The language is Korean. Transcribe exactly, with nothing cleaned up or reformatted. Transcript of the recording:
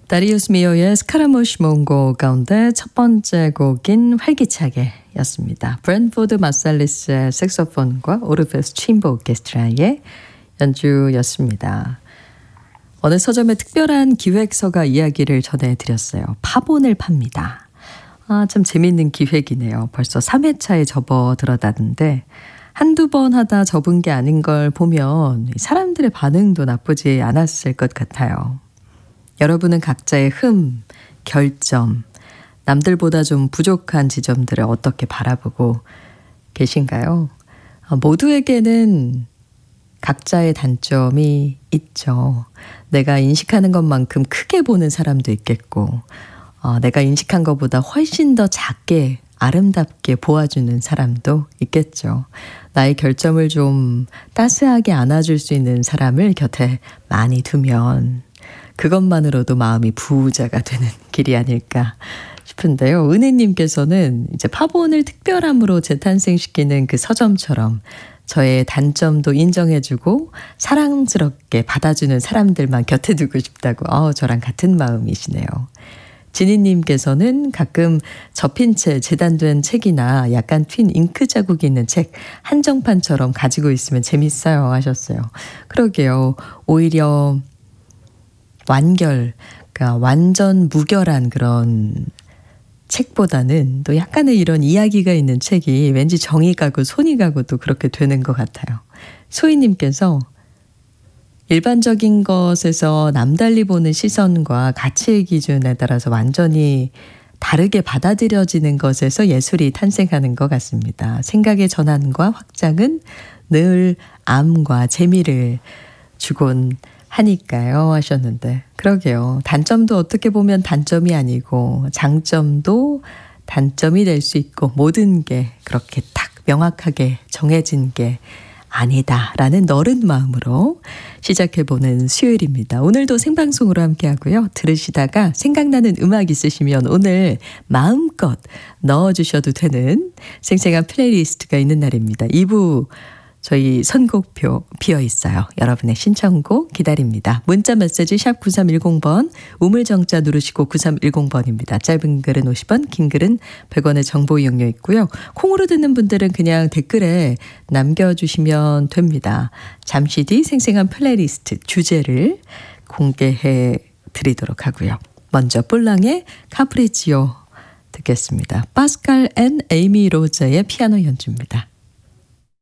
다리우스 미오의 스카라무시 몽고 가운데 첫 번째 곡인 활기차게 였습니다. 브랜포드 마살리스의 색소폰과 오르페스 챔버 오케스트라의 연주였습니다. 어느 서점의 특별한 기획서가 이야기를 전해드렸어요. 파본을 팝니다. 아, 참 재미있는 기획이네요. 벌써 삼 회차에 접어들어다는데 한두 번 하다 접은 게 아닌 걸 보면 사람들의 반응도 나쁘지 않았을 것 같아요. 여러분은 각자의 흠, 결점, 남들보다 좀 부족한 지점들을 어떻게 바라보고 계신가요? 모두에게는 각자의 단점이 있죠. 내가 인식하는 것만큼 크게 보는 사람도 있겠고, 어, 내가 인식한 것보다 훨씬 더 작게 아름답게 보아주는 사람도 있겠죠. 나의 결점을 좀 따스하게 안아줄 수 있는 사람을 곁에 많이 두면 그것만으로도 마음이 부자가 되는 길이 아닐까 싶은데요. 은혜님께서는 이제 파본을 특별함으로 재탄생시키는 그 서점처럼 저의 단점도 인정해주고 사랑스럽게 받아주는 사람들만 곁에 두고 싶다고 어, 저랑 같은 마음이시네요. 진희님께서는 가끔 접힌 채 재단된 책이나 약간 튄 잉크 자국이 있는 책 한정판처럼 가지고 있으면 재밌어요 하셨어요. 그러게요. 오히려 완결, 그러니까 완전 무결한 그런 책보다는 또 약간의 이런 이야기가 있는 책이 왠지 정이 가고 손이 가고 또 그렇게 되는 것 같아요. 소희님께서 일반적인 것에서 남달리 보는 시선과 가치의 기준에 따라서 완전히 다르게 받아들여지는 것에서 예술이 탄생하는 것 같습니다. 생각의 전환과 확장은 늘 암과 재미를 주곤 하니까요 하셨는데 그러게요. 단점도 어떻게 보면 단점이 아니고 장점도 단점이 될 수 있고 모든 게 그렇게 딱 명확하게 정해진 게 아니다라는 너른 마음으로 시작해보는 수요일입니다. 오늘도 생방송으로 함께하고요. 들으시다가 생각나는 음악 있으시면 오늘 마음껏 넣어주셔도 되는 생생한 플레이리스트가 있는 날입니다. 이 부 저희 선곡표 비어있어요. 여러분의 신청곡 기다립니다. 문자 메시지 샵 구삼일공 번 우물정자 누르시고 구삼일공 번입니다. 짧은 글은 오십 원, 긴 글은 백 원의 정보 이용료 있고요. 콩으로 듣는 분들은 그냥 댓글에 남겨주시면 됩니다. 잠시 뒤 생생한 플레이리스트 주제를 공개해 드리도록 하고요. 먼저 뿔랑의 카프리치오 듣겠습니다. 파스칼 앤 에이미 로저의 피아노 연주입니다.